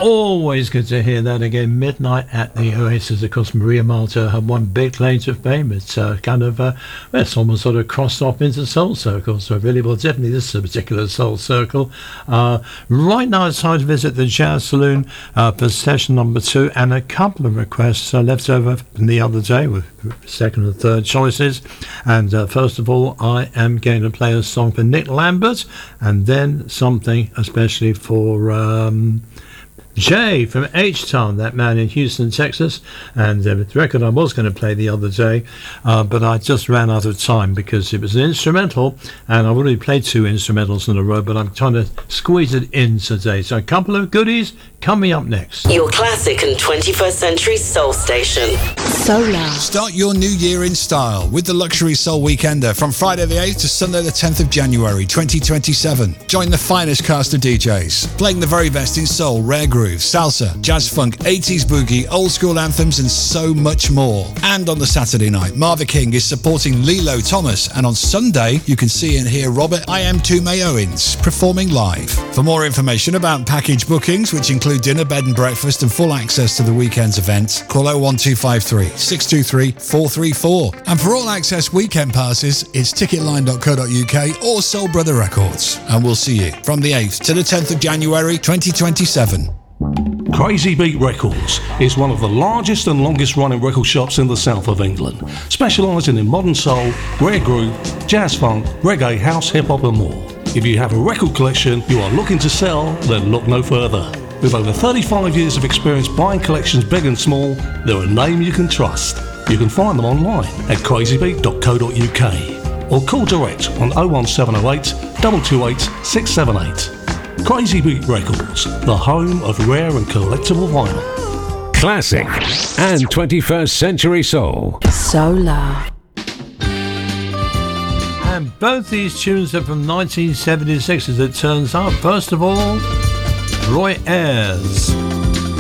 Always good to hear that again. Midnight at the Oasis. Of course, Maria Malta had one big claim to fame. It's kind of, it's almost sort of crossed off into Soul Circle. So really, well, definitely this is a particular Soul Circle. Right now, it's time to visit the Jazz Saloon for session number 2, and a couple of requests left over from the other day with second and third choices. And first of all, I am going to play a song for Nick Lambert, and then something especially for Jay from H-Town, that man in Houston, Texas. And the record I was going to play the other day, but I just ran out of time because it was an instrumental, and I've already played 2 instrumentals in a row, but I'm trying to squeeze it in today. So a couple of goodies coming up next. Your classic and 21st century soul station. Solar. Start your new year in style with the Luxury Soul Weekender from Friday the 8th to Sunday the 10th of January 2027. Join the finest cast of DJs, playing the very best in soul, rare groove, salsa, jazz funk, 80s boogie, old school anthems and so much more. And on the Saturday night, Marva King is supporting Lilo Thomas, and on Sunday you can see and hear Robert I Am Tume Owens performing live. For more information about package bookings, which include dinner, bed and breakfast and full access to the weekend's event, call 01253 623 434. And for all access weekend passes, it's ticketline.co.uk or Soul Brother Records. And we'll see you from the 8th to the 10th of January 2027. Crazy Beat Records is one of the largest and longest running record shops in the south of England, specialising in modern soul, rare groove, jazz funk, reggae, house, hip hop and more. If you have a record collection you are looking to sell, then look no further. With over 35 years of experience buying collections big and small, they're a name you can trust. You can find them online at crazybeat.co.uk or call direct on 01708 228 678. Crazy Beat Records, the home of rare and collectible vinyl. Classic and 21st century soul. Solar. And both these tunes are from 1976 as it turns out. First of all, Roy Ayers.